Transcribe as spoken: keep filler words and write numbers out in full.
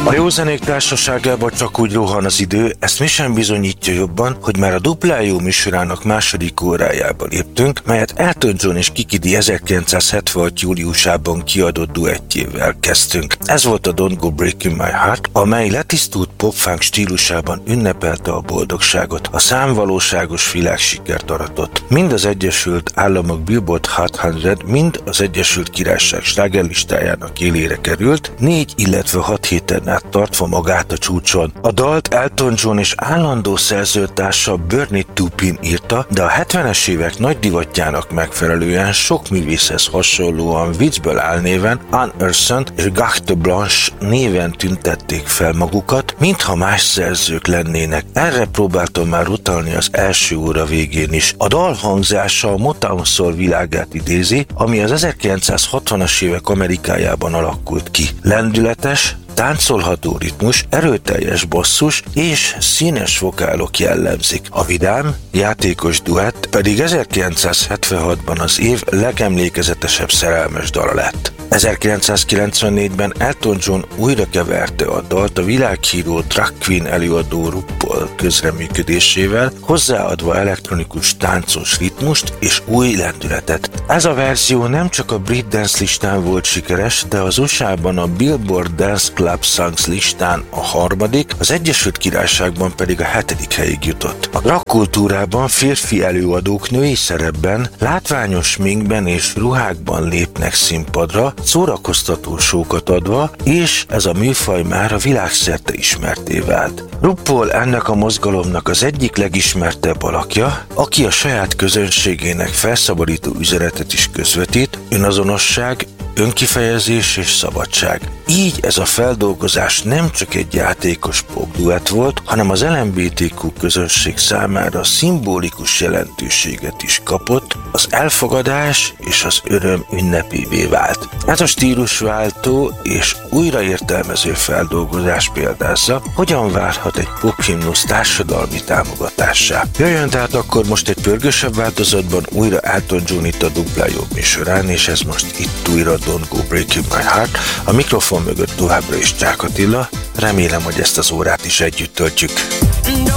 A jó zenék társaságában csak úgy rohan az idő, ezt mi sem bizonyítja jobban, hogy már a Dupla Jó műsorának második órájába léptünk, melyet Elton John és Kiki Dee ezerkilencszázhetvenhat júliusában kiadott duettjével kezdtünk. Ez volt a Don't Go Breaking My Heart, amely letisztult pop-funk stílusában ünnepelte a boldogságot, a számvalóságos világsikert aratott. Mind az Egyesült Államok Billboard Hot száz, mind az Egyesült Királyság slágerlistájának élére került, négy, illetve hat héten át tartva magát a csúcson. A dalt Elton John és állandó szerzőtársa Bernie Taupin írta, de a hetvenes évek nagy divatjának megfelelően sok művészhez hasonlóan viccből álnéven Unearthed és Carte Blanche néven tüntették fel magukat, mintha más szerzők lennének. Erre próbáltam már utalni az első óra végén is. A dal hangzása a Motown Soul világát idézi, ami az ezerkilencszázhatvanas évek Amerikájában alakult ki. Lendületes, táncolható ritmus, erőteljes basszus és színes vokálok jellemzik. A vidám, játékos duett pedig ezerkilencszázhetvenhatban az év legemlékezetesebb szerelmes dala lett. ezerkilencszázkilencvennégyben Elton John újra keverte a dalt a világhíró drag queen előadó RuPaul közreműködésével, hozzáadva elektronikus táncos ritmust és új lendületet. Ez a verzió nem csak a brit dance listán volt sikeres, de az u es á-ban a Billboard Dance Club Songs listán a harmadik, az Egyesült Királyságban pedig a hetedik helyig jutott. A drag kultúrában férfi előadók női szerepben, látványos sminkben és ruhákban lépnek színpadra, szórakoztató sókat adva, és ez a műfaj már a világszerte ismertté vált. RuPaul ennek a mozgalomnak az egyik legismertebb alakja, aki a saját közönségének felszabadító üzenetet is közvetít, önazonosság, önkifejezés és szabadság. Így ez a feldolgozás nem csak egy játékos popduett volt, hanem az el em bé té kú közösség számára szimbolikus jelentőséget is kapott, az elfogadás és az öröm ünnepévé vált. Ez a stílusváltó és újraértelmező feldolgozás példázza, hogyan várhat egy pophimnusz társadalmi támogatássá. Jöjjön tehát akkor most egy pörgősebb változatban újra Elton John itt a Dupla Jó műsorán, és ez most itt újra Don't Go Breaking My Heart, a mikrofon mögött továbbra is Csák Attila. Remélem, hogy ezt az órát is együtt töltjük.